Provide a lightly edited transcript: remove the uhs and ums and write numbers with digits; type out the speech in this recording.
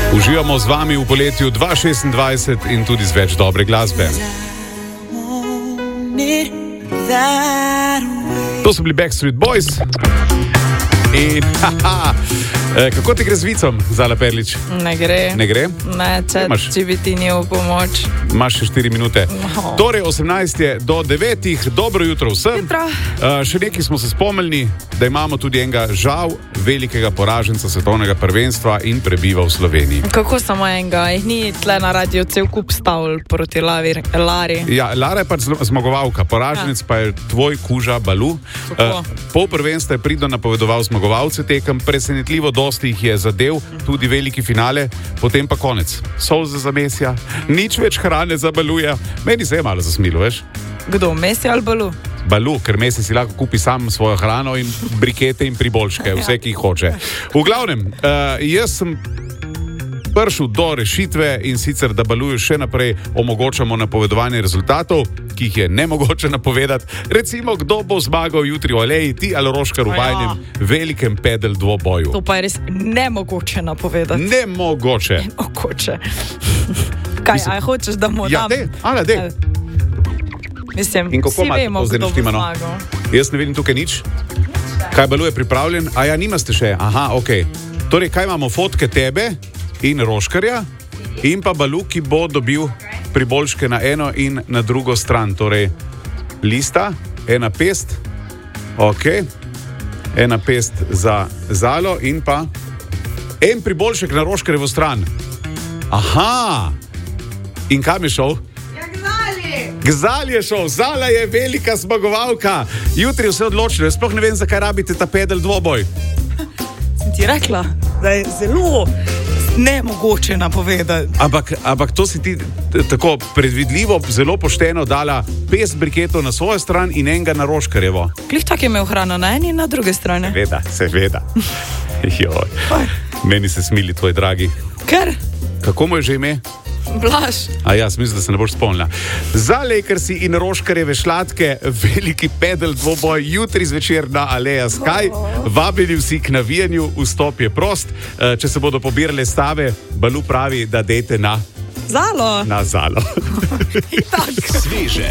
Uživamo z vami v poletju 2026 in tudi z več dobre glasbe. To so bili Backstreet Boys. In kako ti gre z vicom, Zala Perlič? Ne gre. Ne gre? Ne, če bi ti ni v pomoč. Imaš še 4 minute. No. Torej, 18 je do 9. Dobro jutro vsem. Še nekaj smo se spomnili, da imamo tudi enega žal velikega poraženca svetovnega prvenstva in prebiva v Sloveniji. Kako samo enega? Jih ni tle na radio cel kup stavil proti Lari. Ja, Lara je pač zmagovalka, poraženec pa je tvoj kuža Balu. Pol prvenstva je pridno napovedoval zmagovalce tekem, presenetljivo dosti jih je zadev, tudi veliki finale, potem pa konec. Solze za Mesija, nič več hrane za Baluja. Meni se je malo zasmilo, veš? Kdo, Messi ali Balu? Balu, ker Messi si lahko kupi sam svojo hrano in brikete in priboljške, vse, ki jih hoče. V glavnem, jaz sem prišel do rešitve in sicer, da Baluju še naprej omogočamo napovedovanje rezultatov, ki jih je nemogoče napovedati. Recimo, kdo bo zmagal jutri v Aleji, ti ali Roškar v vajnem velikem pedal dvoboju. To pa je res nemogoče napovedati. Nemogoče. Kaj, a hočeš, da mu dam? Ja, dej. Mislim, in kako vsi vemo, kdo bo zmagal. Jaz ne vidim tukaj nič. Kaj, Balu je pripravljen? A ja, nimaste še? Aha, okej. Torej, kaj imamo? Fotke tebe in Roškarja in pa Balu, ki bo dobil priboljške na eno in na drugo stran. Torej, lista, ena pest, ena pest za Zalo in pa en priboljšek na Roškarjevo stran. Aha! In kam je šel? K Zali je šel, Zala je velika zmagovalka. Jutri je vse odločilo, jaz sploh ne vem, zakaj rabite ta pedal dvoboj. Sem ti rekla, da je zelo nemogoče napovedati. Ampak to si ti tako predvidljivo, zelo pošteno dala 5 briketov na svojo stran in enega na Roškarjevo. Klih tak je imel hrano na eni in na druge strani. Seveda. Meni se smili tvoj dragi. Ker? Kako mu je že ime? Blaž. A ja, mislim, da se ne boš spomnila. Za Lakersi in Roškarjeve šlatke veliki pedal dvoboj jutri zvečer na Aleja Sky. Vabili vsi k navijanju, vstop je prost. Če se bodo pobirale stave, Balu pravi, da dejte na Zalo. Na Zalo. Sveže